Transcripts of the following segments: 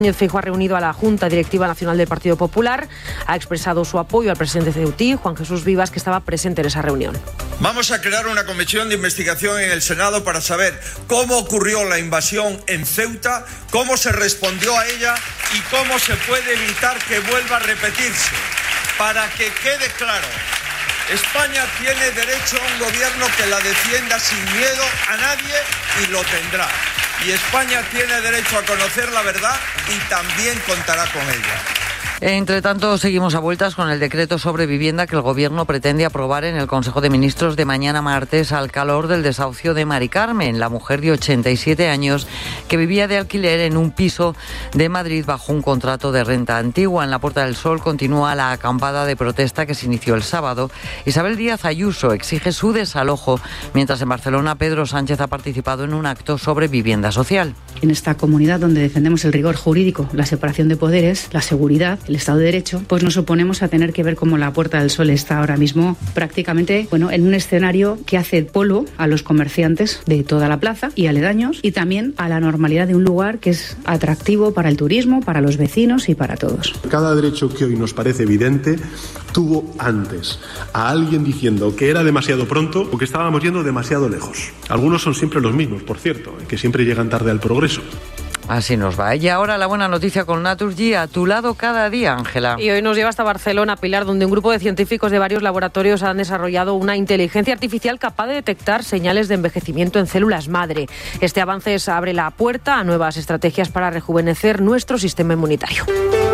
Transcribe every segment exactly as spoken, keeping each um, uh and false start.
Feijóo ha reunido a la Junta Directiva Nacional del Partido Popular, ha expresado su apoyo al presidente ceutí, Juan Jesús Vivas, que estaba presente en esa reunión. Vamos a crear una comisión de investigación en el Senado para saber cómo ocurrió la invasión en Ceuta, cómo se respondió a ella y cómo se puede evitar que vuelva a repetirse. Para que quede claro, España tiene derecho a un gobierno que la defienda sin miedo a nadie y lo tendrá. Y España tiene derecho a conocer la verdad y también contará con ella. Entre tanto, seguimos a vueltas con el decreto sobre vivienda que el Gobierno pretende aprobar en el Consejo de Ministros de mañana martes al calor del desahucio de Mari Carmen, la mujer de ochenta y siete años que vivía de alquiler en un piso de Madrid bajo un contrato de renta antigua. En la Puerta del Sol continúa la acampada de protesta que se inició el sábado. Isabel Díaz Ayuso exige su desalojo, mientras en Barcelona Pedro Sánchez ha participado en un acto sobre vivienda social. En esta comunidad donde defendemos el rigor jurídico, la separación de poderes, la seguridad, el Estado de Derecho, pues nos oponemos a tener que ver cómo la Puerta del Sol está ahora mismo prácticamente, bueno, en un escenario que hace polo a los comerciantes de toda la plaza y aledaños, y también a la normalidad de un lugar que es atractivo para el turismo, para los vecinos y para todos. Cada derecho que hoy nos parece evidente tuvo antes a alguien diciendo que era demasiado pronto o que estábamos yendo demasiado lejos. Algunos son siempre los mismos, por cierto, que siempre llegan tarde al progreso. Así nos va. Y ahora la buena noticia con Naturgy, a tu lado cada día, Ángela. Y hoy nos lleva hasta Barcelona, Pilar, donde un grupo de científicos de varios laboratorios han desarrollado una inteligencia artificial capaz de detectar señales de envejecimiento en células madre. Este avance abre la puerta a nuevas estrategias para rejuvenecer nuestro sistema inmunitario.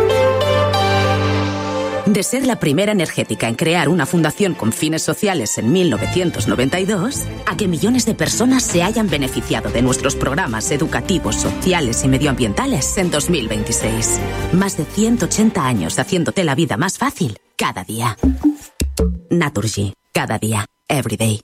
De ser la primera energética en crear una fundación con fines sociales en mil novecientos noventa y dos, a que millones de personas se hayan beneficiado de nuestros programas educativos, sociales y medioambientales en dos mil veintiséis. Más de ciento ochenta años haciéndote la vida más fácil cada día. Naturgy, cada día, every day.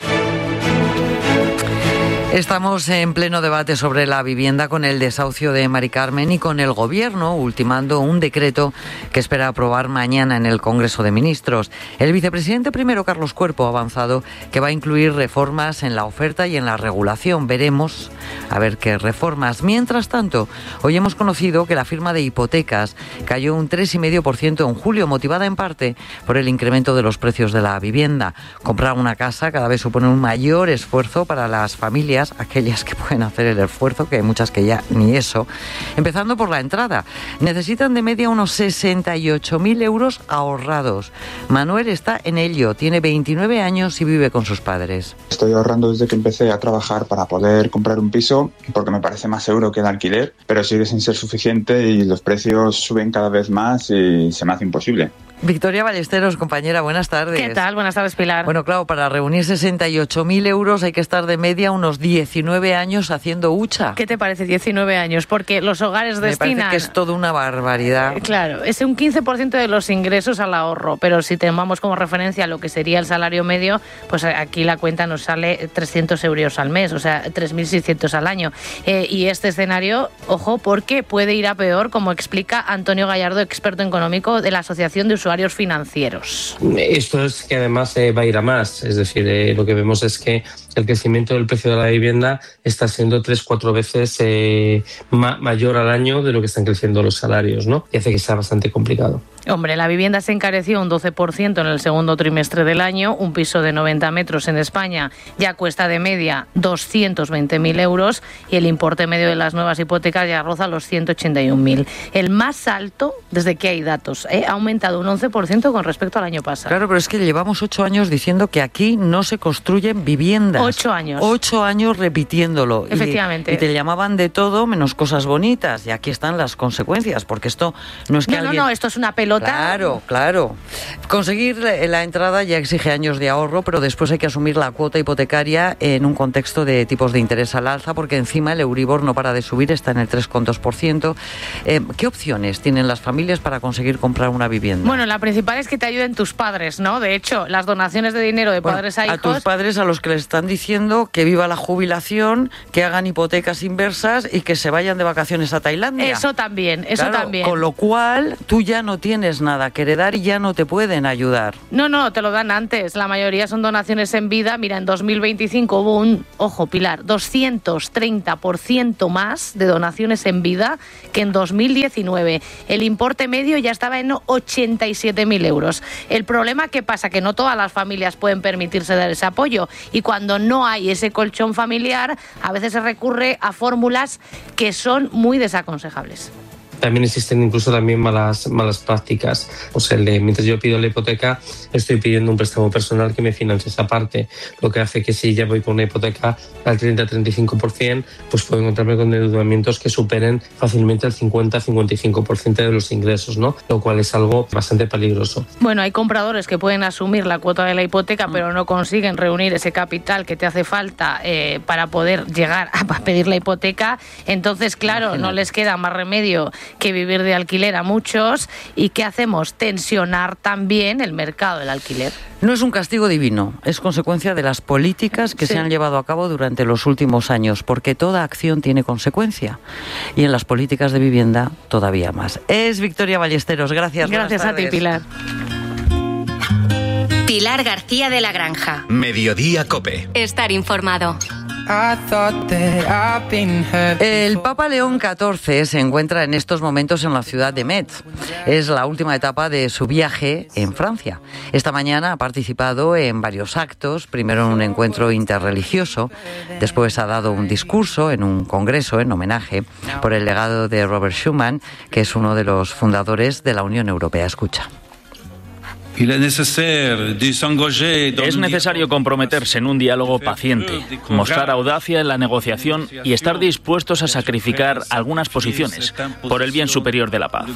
Estamos en pleno debate sobre la vivienda con el desahucio de Mari Carmen y con el Gobierno ultimando un decreto que espera aprobar mañana en el Congreso de Ministros. El vicepresidente primero, Carlos Cuerpo, ha avanzado que va a incluir reformas en la oferta y en la regulación. Veremos a ver qué reformas. Mientras tanto, hoy hemos conocido que la firma de hipotecas cayó un tres coma cinco por ciento en julio, motivada en parte por el incremento de los precios de la vivienda. Comprar una casa cada vez supone un mayor esfuerzo para las familias, aquellas que pueden hacer el esfuerzo, que hay muchas que ya ni eso. Empezando por la entrada. Necesitan de media unos sesenta y ocho mil euros ahorrados. Manuel está en ello, tiene veintinueve años y vive con sus padres. Estoy ahorrando desde que empecé a trabajar para poder comprar un piso, porque me parece más seguro que el alquiler, pero sigue sin ser suficiente y los precios suben cada vez más y se me hace imposible. Victoria Ballesteros, compañera, buenas tardes. ¿Qué tal? Buenas tardes, Pilar. Bueno, claro, para reunir sesenta y ocho mil euros hay que estar de media unos diecinueve años haciendo hucha. ¿Qué te parece diecinueve años? Porque los hogares Me destinan... Me parece que es toda una barbaridad. Claro, es un quince por ciento de los ingresos al ahorro, pero si tomamos como referencia lo que sería el salario medio, pues aquí la cuenta nos sale trescientos euros al mes, o sea, tres mil seiscientos al año. Eh, y este escenario, ojo, porque puede ir a peor, como explica Antonio Gallardo, experto económico de la Asociación de Usuarios Financieros. Esto es que además eh, va a ir a más, es decir, eh, lo que vemos es que el crecimiento del precio de la vivienda está siendo tres, cuatro veces eh, ma- mayor al año de lo que están creciendo los salarios, ¿no? Y hace que sea bastante complicado. Hombre, la vivienda se encareció un doce por ciento en el segundo trimestre del año. Un piso de noventa metros en España ya cuesta de media doscientos veinte mil euros y el importe medio de las nuevas hipotecas ya roza los ciento ochenta y un mil. El más alto desde que hay datos. ¿eh? Ha aumentado un once por ciento con respecto al año pasado. Claro, pero es que llevamos ocho años diciendo que aquí no se construyen viviendas. Ocho años. Ocho años repitiéndolo. Efectivamente. Y, y te llamaban de todo menos cosas bonitas. Y aquí están las consecuencias, porque esto no es que no, alguien... No, no, esto es una pelota. Claro, claro. Conseguir la entrada ya exige años de ahorro, pero después hay que asumir la cuota hipotecaria en un contexto de tipos de interés al alza, porque encima el Euribor no para de subir, está en el tres coma dos por ciento. Eh, ¿Qué opciones tienen las familias para conseguir comprar una vivienda? Bueno, la principal es que te ayuden tus padres, ¿no? De hecho, las donaciones de dinero de bueno, padres a hijos... A tus padres, a los que les están diciendo que viva la jubilación, que hagan hipotecas inversas y que se vayan de vacaciones a Tailandia. Eso también, eso claro, también. Con lo cual, tú ya no tienes tienes nada que heredar y ya no te pueden ayudar. No, no, te lo dan antes. La mayoría son donaciones en vida. Mira, en dos mil veinticinco hubo un, ojo Pilar, doscientos treinta por ciento más de donaciones en vida que en dos mil diecinueve. El importe medio ya estaba en ochenta y siete mil euros. El problema, ¿qué pasa? Que no todas las familias pueden permitirse dar ese apoyo, y cuando no hay ese colchón familiar, a veces se recurre a fórmulas que son muy desaconsejables. También existen incluso también malas, malas prácticas. O sea, el de, mientras yo pido la hipoteca, estoy pidiendo un préstamo personal que me financie esa parte, lo que hace que si ya voy con una hipoteca al treinta a treinta y cinco por ciento, pues puedo encontrarme con endeudamientos que superen fácilmente el cincuenta a cincuenta y cinco por ciento de los ingresos, ¿no? Lo cual es algo bastante peligroso. Bueno, hay compradores que pueden asumir la cuota de la hipoteca, pero no consiguen reunir ese capital que te hace falta eh, para poder llegar a pedir la hipoteca. Entonces, claro, Imagínate. no les queda más remedio que vivir de alquiler a muchos. ¿Y qué hacemos? Tensionar también el mercado del alquiler. No es un castigo divino, es consecuencia de las políticas que sí. se han llevado a cabo durante los últimos años, porque toda acción tiene consecuencia, y en las políticas de vivienda todavía más. Es Victoria Ballesteros, gracias. Gracias a ti, Pilar. Pilar García de la Granja. Mediodía COPE. Estar informado. El Papa León catorce se encuentra en estos momentos en la ciudad de Metz. Es la última etapa de su viaje en Francia. Esta mañana ha participado en varios actos, primero en un encuentro interreligioso, después ha dado un discurso en un congreso en homenaje por el legado de Robert Schuman, que es uno de los fundadores de la Unión Europea. Escucha. Es necesario comprometerse en un diálogo paciente, mostrar audacia en la negociación y estar dispuestos a sacrificar algunas posiciones por el bien superior de la paz.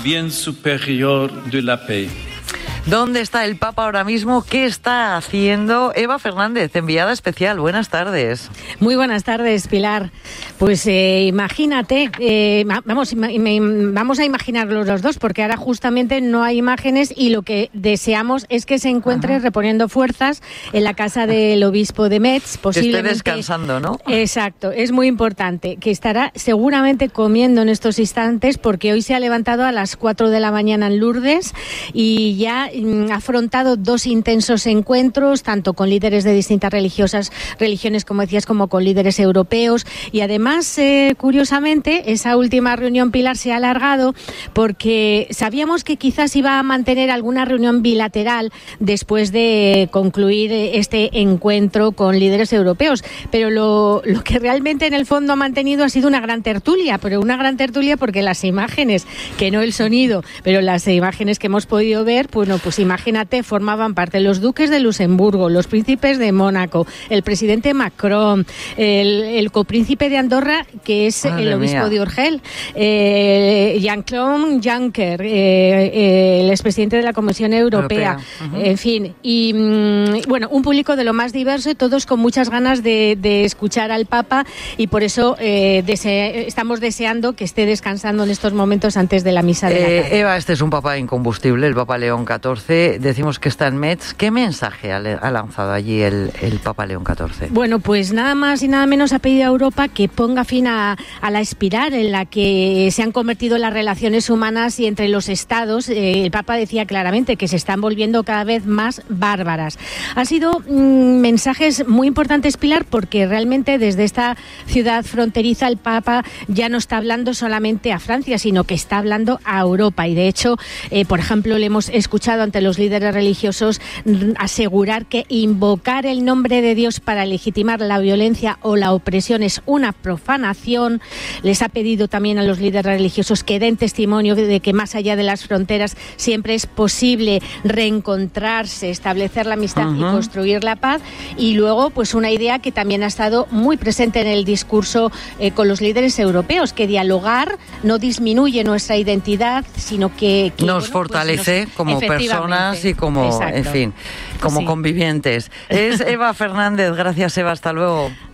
¿Dónde está el Papa ahora mismo? ¿Qué está haciendo? Eva Fernández, enviada especial. Buenas tardes. Muy buenas tardes, Pilar. Pues eh, imagínate, eh, vamos, me, vamos a imaginarlo los dos, porque ahora justamente no hay imágenes y lo que deseamos es que se encuentre Ajá. reponiendo fuerzas en la casa del obispo de Metz. Posiblemente, que esté descansando, ¿no? Exacto, es muy importante, que estará seguramente comiendo en estos instantes, porque hoy se ha levantado a las cuatro de la mañana en Lourdes y ya ha afrontado dos intensos encuentros, tanto con líderes de distintas religiosas, religiones, como decías, como con líderes europeos. Y además, eh, curiosamente, esa última reunión, Pilar, se ha alargado porque sabíamos que quizás iba a mantener alguna reunión bilateral después de concluir este encuentro con líderes europeos. Pero lo, lo que realmente en el fondo ha mantenido ha sido una gran tertulia, pero una gran tertulia porque las imágenes, que no el sonido, pero las imágenes que hemos podido ver, pues no, pues imagínate, formaban parte los duques de Luxemburgo, los príncipes de Mónaco, el presidente Macron, el, el copríncipe de Andorra, que es Madre el obispo mía. de Urgel, eh, Jean-Claude Juncker, eh, eh, el expresidente de la Comisión Europea, Europea. Uh-huh. En fin, y mm, bueno, un público de lo más diverso, todos con muchas ganas de, de escuchar al Papa, y por eso eh, dese- estamos deseando que esté descansando en estos momentos antes de la misa de la tarde. Eh, Eva, este es un Papa incombustible, el Papa León catorce. Decimos que está en Metz. ¿Qué mensaje ha, ha lanzado allí el, el Papa León catorce? Bueno, pues nada más y nada menos ha pedido a Europa que ponga fin a, a la espiral en la que se han convertido las relaciones humanas y entre los estados. Eh, el Papa decía claramente que se están volviendo cada vez más bárbaras. Han sido mmm, mensajes muy importantes, Pilar, porque realmente desde esta ciudad fronteriza el Papa ya no está hablando solamente a Francia, sino que está hablando a Europa. Y de hecho, eh, por ejemplo, le hemos escuchado ante los líderes religiosos asegurar que invocar el nombre de Dios para legitimar la violencia o la opresión es una profanación. Les ha pedido también a los líderes religiosos que den testimonio de que más allá de las fronteras siempre es posible reencontrarse, establecer la amistad uh-huh. y construir la paz. Y luego, pues una idea que también ha estado muy presente en el discurso eh, con los líderes europeos, que dialogar no disminuye nuestra identidad, sino que, que nos bueno, fortalece pues nos, como personas y como, Exacto. en fin, como sí. convivientes. Es Eva Fernández. Gracias, Eva. Hasta luego.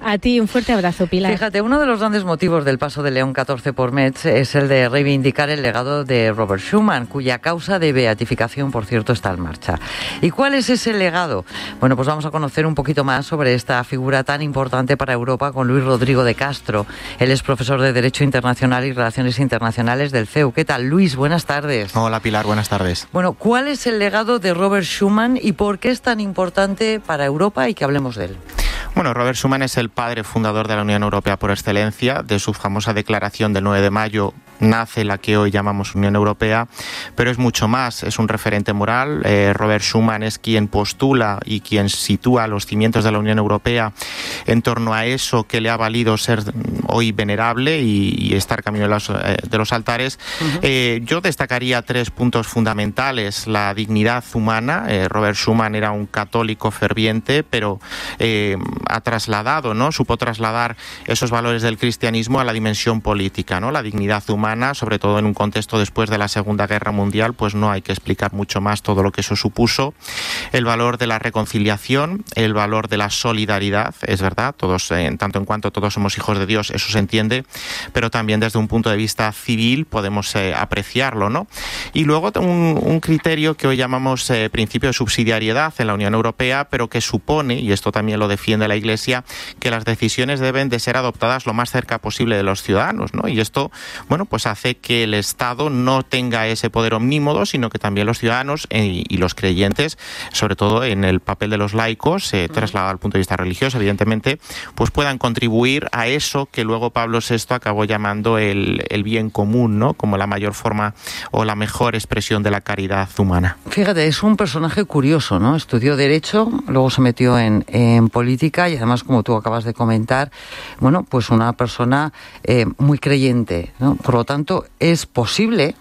A ti un fuerte abrazo, Pilar. Fíjate, uno de los grandes motivos del paso de León catorce por Metz es el de reivindicar el legado de Robert Schuman, cuya causa de beatificación, por cierto, está en marcha. ¿Y cuál es ese legado? Bueno, pues vamos a conocer un poquito más sobre esta figura tan importante para Europa con Luis Rodrigo de Castro. Él es profesor de Derecho Internacional y Relaciones Internacionales del C E U. ¿Qué tal, Luis? Buenas tardes. Hola, Pilar. Buenas tardes. Bueno, ¿cuál es el legado de Robert Schuman y por qué es tan importante para Europa y que hablemos de él? Bueno, Robert Schuman es el padre fundador de la Unión Europea por excelencia. De su famosa declaración del nueve de mayo nace la que hoy llamamos Unión Europea, pero es mucho más, es un referente moral. Eh, Robert Schuman es quien postula y quien sitúa los cimientos de la Unión Europea en torno a eso que le ha valido ser hoy venerable y, y estar camino de los, eh, de los altares. Uh-huh. Eh, yo destacaría tres puntos fundamentales. La dignidad humana. Eh, Robert Schuman era un católico ferviente, pero eh, ha trasladado, ¿no? Supo trasladar esos valores del cristianismo a la dimensión política, ¿no? La dignidad humana, sobre todo en un contexto después de la Segunda Guerra Mundial, pues no hay que explicar mucho más todo lo que eso supuso. El valor de la reconciliación, el valor de la solidaridad, es verdad, todos, en tanto en cuanto todos somos hijos de Dios, eso se entiende, pero también desde un punto de vista civil podemos eh, apreciarlo, ¿no? Y luego un, un criterio que hoy llamamos eh, principio de subsidiariedad en la Unión Europea, pero que supone, y esto también lo defiende la Iglesia, que las decisiones deben de ser adoptadas lo más cerca posible de los ciudadanos, ¿no? Y esto, bueno, pues hace que el Estado no tenga ese poder omnímodo, sino que también los ciudadanos eh, y los creyentes, sobre todo en el papel de los laicos, eh, trasladado al punto de vista religioso, evidentemente, pues puedan contribuir a eso que luego Pablo sexto acabó llamando el, el bien común, ¿no? Como la mayor forma o la mejor expresión de la caridad humana. Fíjate, es un personaje curioso, ¿no? Estudió Derecho, luego se metió en, en política y además, como tú acabas de comentar, bueno, pues una persona eh, muy creyente, ¿no? Por lo tanto, es posible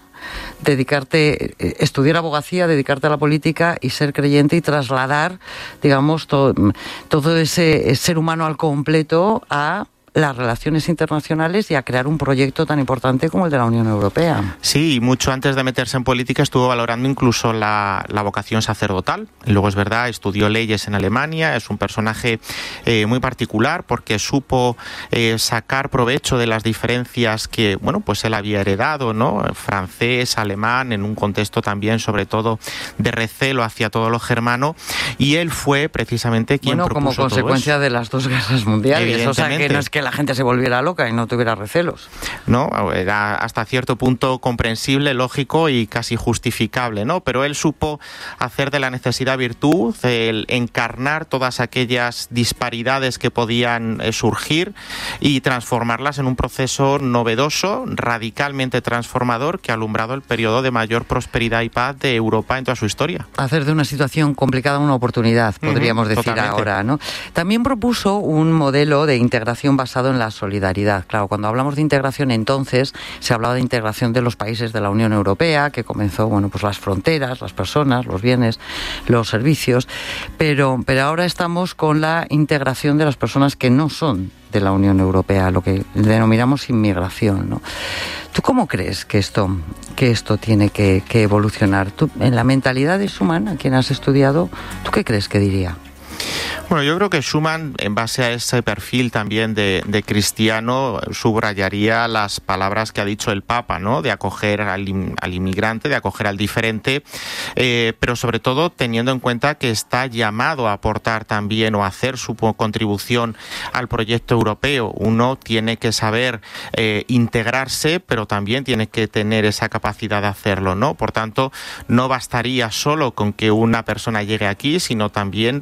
dedicarte, estudiar abogacía, dedicarte a la política y ser creyente y trasladar, digamos, todo, todo ese ser humano al completo a las relaciones internacionales y a crear un proyecto tan importante como el de la Unión Europea. Sí, mucho antes de meterse en política estuvo valorando incluso la, la vocación sacerdotal. Y luego es verdad, estudió leyes en Alemania, es un personaje eh, muy particular porque supo eh, sacar provecho de las diferencias que, bueno, pues él había heredado, ¿no? Francés, alemán, en un contexto también, sobre todo, de recelo hacia todo lo germano, y él fue precisamente quien bueno, propuso como consecuencia todo eso. de las dos guerras mundiales, o sea que no es que la gente se volviera loca y no tuviera recelos. No, era hasta cierto punto comprensible, lógico y casi justificable, ¿no? Pero él supo hacer de la necesidad virtud, el encarnar todas aquellas disparidades que podían eh, surgir y transformarlas en un proceso novedoso, radicalmente transformador, que ha alumbrado el periodo de mayor prosperidad y paz de Europa en toda su historia. Hacer de una situación complicada una oportunidad, podríamos uh-huh, decir totalmente. Ahora, ¿no? También propuso un modelo de integración basado en la solidaridad. Claro, cuando hablamos de integración entonces se hablaba de integración de los países de la Unión Europea, que comenzó, bueno, pues las fronteras, las personas, los bienes, los servicios, pero, pero ahora estamos con la integración de las personas que no son de la Unión Europea, lo que denominamos inmigración, ¿no? ¿Tú cómo crees que esto, que esto tiene que, que evolucionar? ¿Tú, en la mentalidad de Schuman, a quien has estudiado, ¿tú qué crees que diría? Bueno, yo creo que Schuman, en base a ese perfil también de, de cristiano, subrayaría las palabras que ha dicho el Papa, ¿no? De acoger al, al inmigrante, de acoger al diferente, eh, pero sobre todo teniendo en cuenta que está llamado a aportar también o a hacer su contribución al proyecto europeo. Uno tiene que saber eh, integrarse, pero también tiene que tener esa capacidad de hacerlo, ¿no? Por tanto, no bastaría solo con que una persona llegue aquí, sino también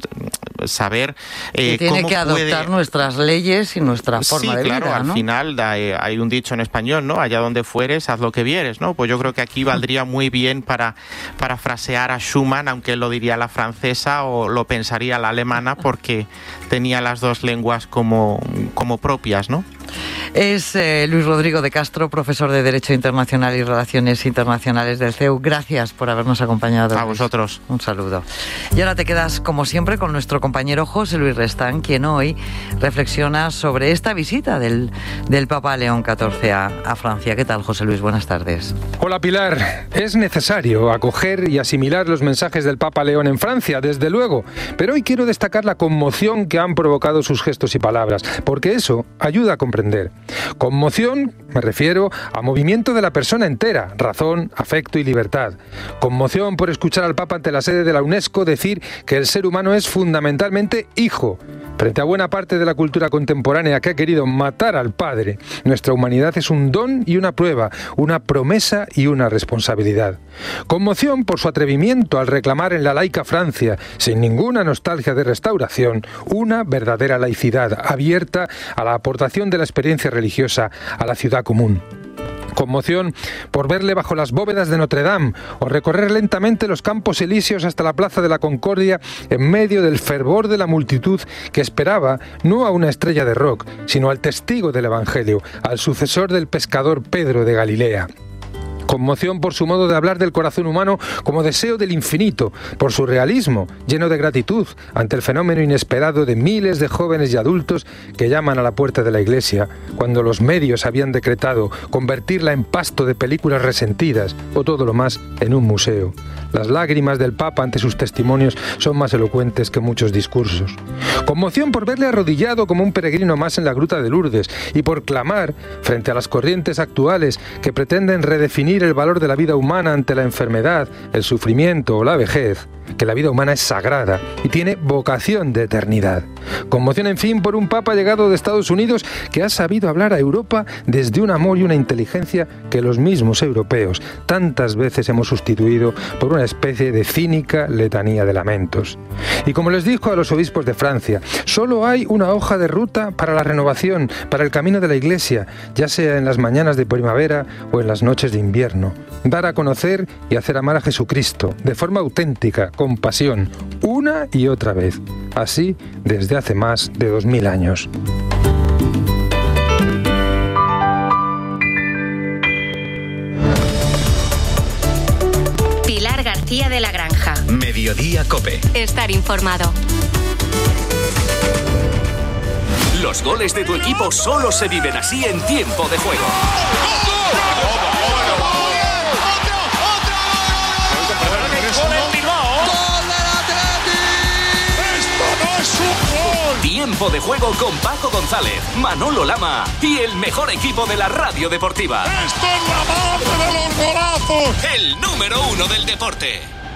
saber eh, que tiene cómo que adoptar puede... nuestras leyes y nuestra forma sí, de claro, vida, al ¿no? final hay, hay un dicho en español, ¿no? Allá donde fueres, haz lo que vieres, ¿no? Pues yo creo que aquí valdría muy bien para parafrasear a Schuman, aunque él lo diría la francesa o lo pensaría la alemana, porque tenía las dos lenguas como, como propias, ¿no? Es eh, Luis Rodrigo de Castro, profesor de Derecho Internacional y Relaciones Internacionales del C E U. Gracias por habernos acompañado. A vosotros. Un saludo. Y ahora te quedas, como siempre, con nuestro compañero José Luis Restán, quien hoy reflexiona sobre esta visita del, del Papa León catorce a, a Francia. ¿Qué tal, José Luis? Buenas tardes. Hola, Pilar. Es necesario acoger y asimilar los mensajes del Papa León en Francia, desde luego. Pero hoy quiero destacar la conmoción que han provocado sus gestos y palabras, porque eso ayuda a comprender. Conmoción, me refiero a movimiento de la persona entera, razón, afecto y libertad. Conmoción por escuchar al Papa ante la sede de la UNESCO decir que el ser humano es fundamentalmente hijo. Frente a buena parte de la cultura contemporánea que ha querido matar al Padre, nuestra humanidad es un don y una prueba, una promesa y una responsabilidad. Conmoción por su atrevimiento al reclamar en la laica Francia, sin ninguna nostalgia de restauración, una verdadera laicidad abierta a la aportación de la experiencia religiosa a la ciudad común. Conmoción por verle bajo las bóvedas de Notre Dame o recorrer lentamente los Campos Elíseos hasta la Plaza de la Concordia en medio del fervor de la multitud que esperaba no a una estrella de rock, sino al testigo del Evangelio, al sucesor del pescador Pedro de Galilea. Conmoción por su modo de hablar del corazón humano como deseo del infinito, por su realismo, lleno de gratitud ante el fenómeno inesperado de miles de jóvenes y adultos que llaman a la puerta de la iglesia, cuando los medios habían decretado convertirla en pasto de películas resentidas o todo lo más en un museo. Las lágrimas del Papa ante sus testimonios son más elocuentes que muchos discursos. Conmoción por verle arrodillado como un peregrino más en la gruta de Lourdes y por clamar frente a las corrientes actuales que pretenden redefinir el valor de la vida humana ante la enfermedad, el sufrimiento o la vejez, que la vida humana es sagrada y tiene vocación de eternidad. Conmoción, en fin, por un Papa llegado de Estados Unidos que ha sabido hablar a Europa desde un amor y una inteligencia que los mismos europeos tantas veces hemos sustituido por una especie de cínica letanía de lamentos. Y como les dijo a los obispos de Francia, solo hay una hoja de ruta para la renovación, para el camino de la Iglesia, ya sea en las mañanas de primavera o en las noches de invierno. Dar a conocer y hacer amar a Jesucristo, de forma auténtica, con pasión, una y otra vez. Así desde hace más de dos mil años. Pilar García de la Granja. Mediodía COPE. Estar informado. Los goles de tu equipo solo se viven así en tiempo de juego. Tiempo de juego con Paco González, Manolo Lama y el mejor equipo de la radio deportiva. ¡Esto es la madre de los golazos! El número uno del deporte.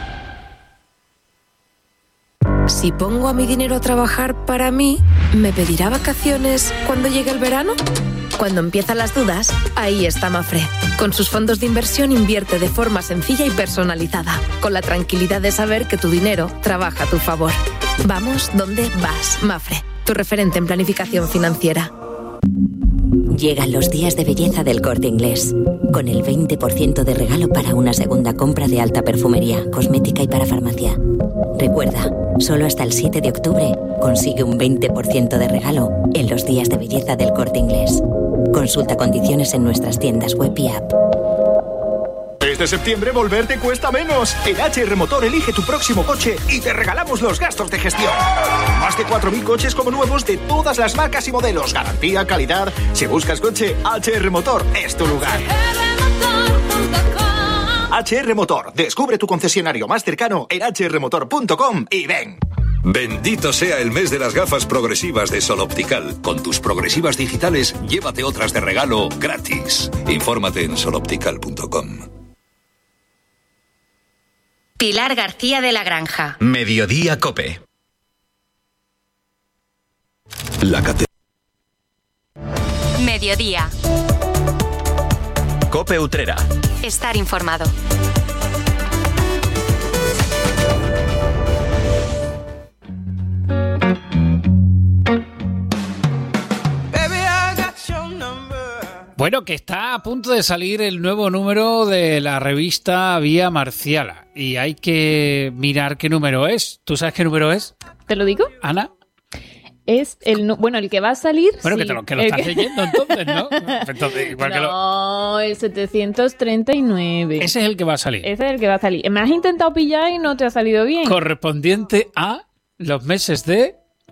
Si pongo a mi dinero a trabajar para mí, ¿me pedirá vacaciones cuando llegue el verano? Cuando empiezan las dudas, ahí está Mafre. Con sus fondos de inversión invierte de forma sencilla y personalizada, con la tranquilidad de saber que tu dinero trabaja a tu favor. Vamos donde vas, Mafre, tu referente en planificación financiera. Llegan los días de belleza del Corte Inglés, con el veinte por ciento de regalo para una segunda compra de alta perfumería, cosmética y para farmacia. Recuerda, solo hasta el siete de octubre consigue un veinte por ciento de regalo en los días de belleza del Corte Inglés. Consulta condiciones en nuestras tiendas web y app. Este septiembre volver te cuesta menos. En H R Motor elige tu próximo coche y te regalamos los gastos de gestión. Más de cuatro mil coches como nuevos de todas las marcas y modelos. Garantía, calidad. Si buscas coche, H R Motor es tu lugar. H R Motor. Descubre tu concesionario más cercano en h r motor punto com y ven. Bendito sea el mes de las gafas progresivas de Sol Optical. Con tus progresivas digitales, llévate otras de regalo gratis. Infórmate en sol optical punto com. Pilar García de la Granja. Mediodía COPE. La cate- Mediodía. COPE Utrera. Estar informado. Bueno, que está a punto de salir el nuevo número de la revista Vía Marciala y hay que mirar qué número es. ¿Tú sabes qué número es? ¿Te lo digo? Ana. es el... Bueno, el que va a salir... Bueno, sí, que, te lo, que lo estás que... leyendo entonces, ¿no? Entonces, igual no, que lo... el setecientos treinta y nueve. Ese es el que va a salir. Ese es el que va a salir. Me has intentado pillar y no te ha salido bien. Correspondiente a los meses de...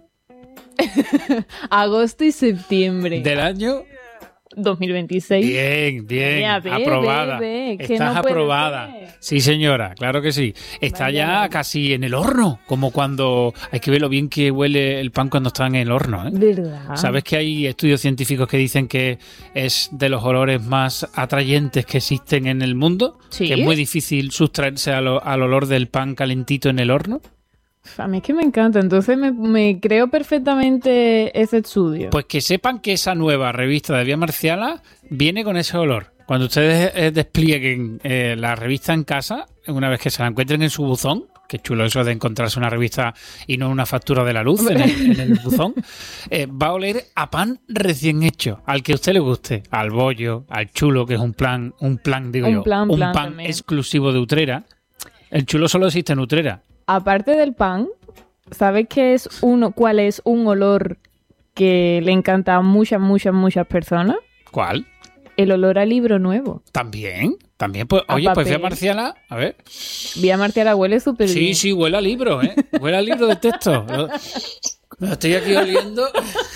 agosto y septiembre. Del año... dos mil veintiséis. Bien, bien, Mira, ve, aprobada. ve, ve, Estás no aprobada. Ser. Sí, señora, claro que sí. Está vaya, ya vaya. Casi en el horno, como cuando... Hay que ver lo bien que huele el pan cuando está en el horno, ¿eh? ¿Verdad? ¿Sabes que hay estudios científicos que dicen que es de los olores más atrayentes que existen en el mundo? ¿Sí? Que es muy difícil sustraerse al, al olor del pan calentito en el horno. A mí es que me encanta, entonces me, me creo perfectamente ese estudio. Pues que sepan que esa nueva revista de Vía Marciala viene con ese olor. Cuando ustedes eh, desplieguen eh, la revista en casa, una vez que se la encuentren en su buzón, qué chulo eso de encontrarse una revista y no una factura de la luz en el, en el buzón, eh, va a oler a pan recién hecho, al que a usted le guste, al bollo, al chulo, que es un plan, un plan, digo un yo, plan, un plan pan también. exclusivo de Utrera. El chulo solo existe en Utrera. Aparte del pan, ¿sabes qué es uno, cuál es un olor que le encanta a muchas, muchas, muchas personas? ¿Cuál? El olor a libro nuevo. ¿También? También, pues, A oye, pues papel. Vía Marciala, a ver. Vía Marciala huele súper Sí, bien. sí, huele a libro, ¿eh? Huele a libro de texto. Lo- lo estoy aquí oliendo.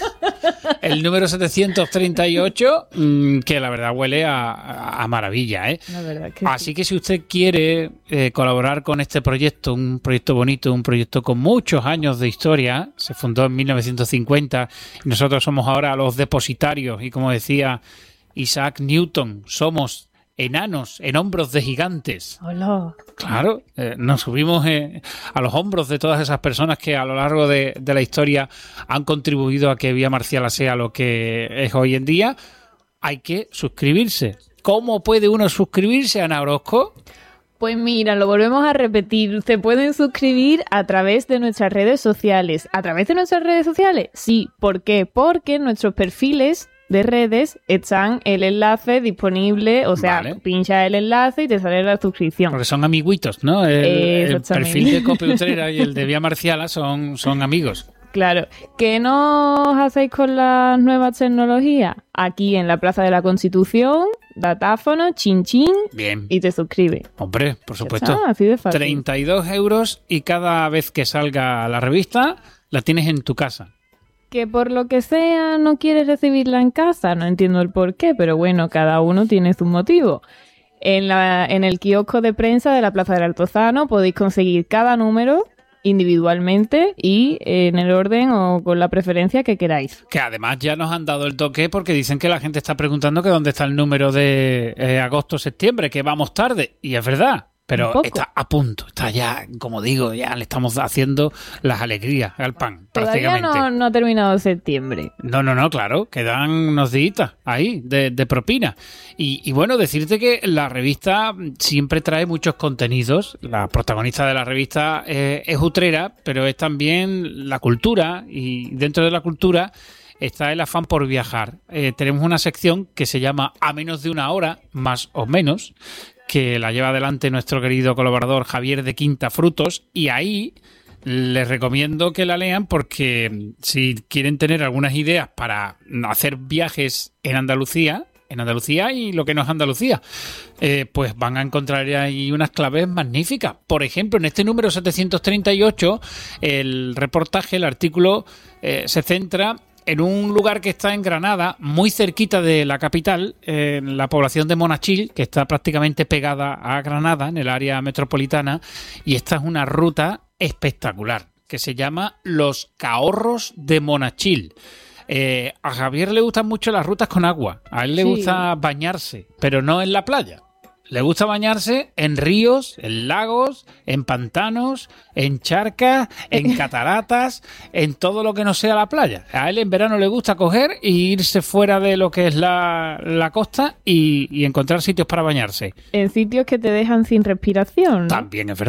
El número setecientos treinta y ocho, mmm, que la verdad huele a, a- a maravilla, ¿eh? La verdad que Así que si usted quiere eh, colaborar con este proyecto, un proyecto bonito, un proyecto con muchos años de historia, se fundó en mil novecientos cincuenta y nosotros somos ahora los depositarios y, como decía Isaac Newton, somos enanos en hombros de gigantes. Hola. Claro, eh, nos subimos eh, a los hombros de todas esas personas que a lo largo de, de la historia han contribuido a que Vía Marciala sea lo que es hoy en día. Hay que suscribirse. ¿Cómo puede uno suscribirse, Ana Orozco? Pues mira, lo volvemos a repetir. Se pueden suscribir a través de nuestras redes sociales. ¿A través de nuestras redes sociales? Sí. ¿Por qué? Porque en nuestros perfiles de redes están el enlace disponible, o sea, Vale. pincha el enlace y te sale la suscripción. Porque son amiguitos, ¿no? El, el Exactamente. perfil de Cope Utrera y el de Vía Marciala son, son amigos. Claro. ¿Qué nos hacéis con las nuevas tecnologías? Aquí en la Plaza de la Constitución, datáfono, chin chin, Bien. y te suscribes. Hombre, por supuesto. Ah, así de fácil. treinta y dos euros y cada vez que salga la revista la tienes en tu casa. Que por lo que sea no quieres recibirla en casa, no entiendo el por qué, pero bueno, cada uno tiene su motivo. En, la, en el kiosco de prensa de la Plaza del Altozano podéis conseguir cada número individualmente y en el orden o con la preferencia que queráis. Que además ya nos han dado el toque porque dicen que la gente está preguntando que dónde está el número de eh, agosto-septiembre, que vamos tarde. Y es verdad, pero Un poco. está a punto. Está ya, como digo, ya le estamos haciendo las alegrías al pan, Todavía prácticamente. no, no ha terminado septiembre. No, no, no, claro, quedan unos días ahí de, de propina. Y, y bueno, decirte que la revista siempre trae muchos contenidos. La protagonista de la revista eh, es Utrera, pero es también la cultura, y dentro de la cultura está el afán por viajar. Eh, tenemos una sección que se llama A menos de una hora, más o menos, que la lleva adelante nuestro querido colaborador Javier de Quinta Frutos, y ahí les recomiendo que la lean porque si quieren tener algunas ideas para hacer viajes en Andalucía, en Andalucía y lo que no es Andalucía, eh, pues van a encontrar ahí unas claves magníficas. Por ejemplo, en este número setecientos treinta y ocho, el reportaje, el artículo, eh, se centra en un lugar que está en Granada, muy cerquita de la capital, en la población de Monachil, que está prácticamente pegada a Granada, en el área metropolitana, y esta es una ruta espectacular, que se llama Los Cahorros de Monachil. Eh, a Javier le gustan mucho las rutas con agua, a él le Sí. gusta bañarse, pero no en la playa. Le gusta bañarse en ríos, en lagos, en pantanos, en charcas, en cataratas, en todo lo que no sea la playa. A él en verano le gusta coger e irse fuera de lo que es la, la costa y, y encontrar sitios para bañarse. En sitios que te dejan sin respiración, ¿no? También es verdad.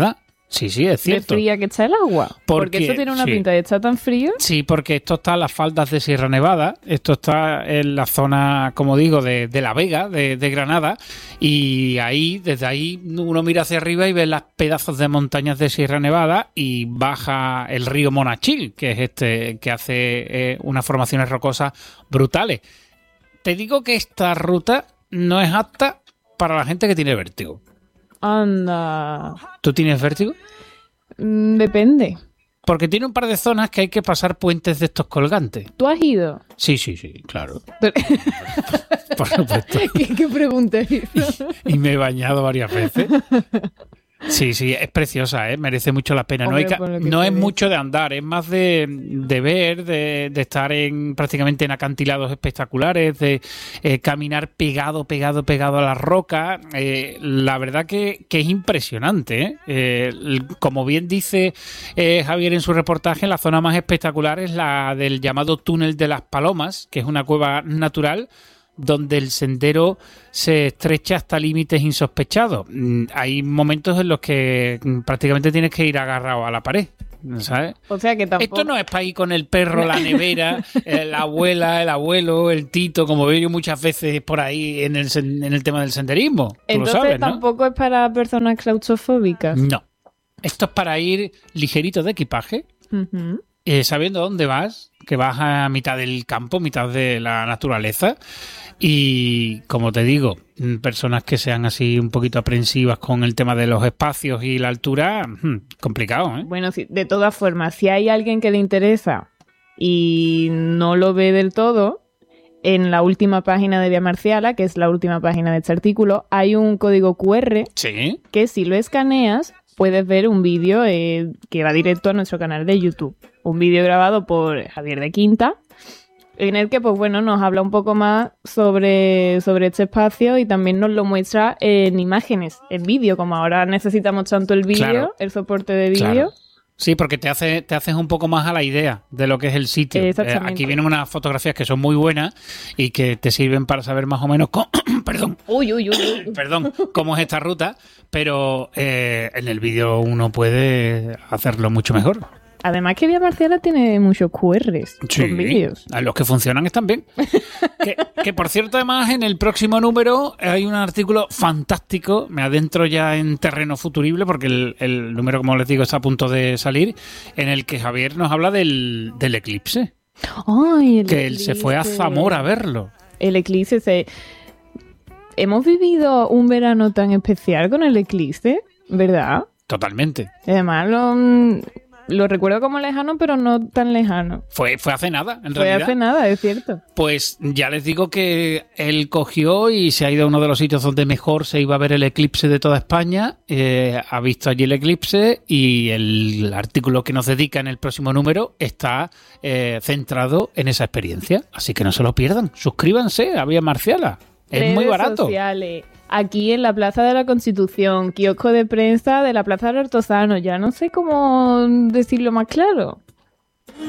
Sí, sí, es cierto. De fría que está el agua. Porque, porque esto tiene una sí. pinta de estar tan frío. Sí, porque esto está en las faldas de Sierra Nevada, esto está en la zona, como digo, de, de La Vega, de, de Granada, y ahí, desde ahí, uno mira hacia arriba y ve las pedazos de montañas de Sierra Nevada y baja el río Monachil, que es este que hace eh, unas formaciones rocosas brutales. Te digo que esta ruta no es apta para la gente que tiene vértigo. Anda. ¿Tú tienes vértigo? Mm, depende. Porque tiene un par de zonas que hay que pasar puentes de estos colgantes. ¿Tú has ido? Sí, sí, sí, claro. Pero... Por supuesto. ¿Qué, qué pregunta es esa? Y, y me he bañado varias veces. Sí, sí, es preciosa, ¿eh? Merece mucho la pena. Hombre, no hay, no es mucho de andar, es más de, de ver, de, de estar en prácticamente en acantilados espectaculares, de eh, caminar pegado, pegado, pegado a las rocas. Eh, la verdad que, que es impresionante, ¿eh? Eh, como bien dice eh, Javier en su reportaje, la zona más espectacular es la del llamado Túnel de las Palomas, que es una cueva natural donde el sendero se estrecha hasta límites insospechados. Hay momentos en los que prácticamente tienes que ir agarrado a la pared, ¿sabes? O sea que tampoco... Esto no es para ir con el perro, la nevera, la abuela, el abuelo, el tito, como veo yo muchas veces por ahí en el, en el tema del senderismo. Tú Entonces lo sabes, ¿no? Tampoco es para personas claustrofóbicas. No. Esto es para ir ligerito de equipaje, uh-huh. eh, sabiendo dónde vas, que vas a mitad del campo, mitad de la naturaleza. Y, como te digo, personas que sean así un poquito aprensivas con el tema de los espacios y la altura, complicado, ¿eh? Bueno, sí, de todas formas, si hay alguien que le interesa y no lo ve del todo, en la última página de Vía Marciala, que es la última página de este artículo, hay un código cu erre ¿Sí? que si lo escaneas puedes ver un vídeo eh, que va directo a nuestro canal de YouTube. Un vídeo grabado por Javier de Quinta, en el que, pues bueno, nos habla un poco más sobre, sobre este espacio y también nos lo muestra en imágenes, en vídeo, como ahora necesitamos tanto el vídeo, claro. el soporte de vídeo. Claro. Sí, porque te hace te haces un poco más a la idea de lo que es el sitio. Eh, aquí vienen unas fotografías que son muy buenas y que te sirven para saber más o menos cómo, perdón, uy, uy, uy, uy. perdón, cómo es esta ruta, pero eh, en el vídeo uno puede hacerlo mucho mejor. Además que Vía Marciala tiene muchos cu erres sí, con vídeos. Los que funcionan están bien. que, que por cierto, además, en el próximo número hay un artículo fantástico. Me adentro ya en terreno futurible porque el, el número, como les digo, está a punto de salir, en el que Javier nos habla del, del eclipse. Ay, el que eclipse. Él se fue a Zamora a verlo. El eclipse se... Hemos vivido un verano tan especial con el eclipse, ¿verdad? Totalmente. Además, lo... Lo recuerdo como lejano, pero no tan lejano. Fue, fue hace nada, en fue realidad. Fue hace nada, es cierto. Pues ya les digo que él cogió y se ha ido a uno de los sitios donde mejor se iba a ver el eclipse de toda España. Eh, ha visto allí el eclipse y el artículo que nos dedica en el próximo número está eh, centrado en esa experiencia. Así que no se lo pierdan. Suscríbanse a Vía Marciala. Es Redes muy barato. Sociales. Aquí en la Plaza de la Constitución, kiosco de prensa de la Plaza del Artozano, ya no sé cómo decirlo más claro.